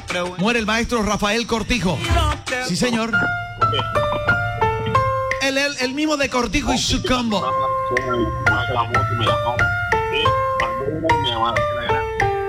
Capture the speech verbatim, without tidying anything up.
muere el maestro Rafael Cortijo. Sí, señor. El, el, el mismo de Cortijo y su combo.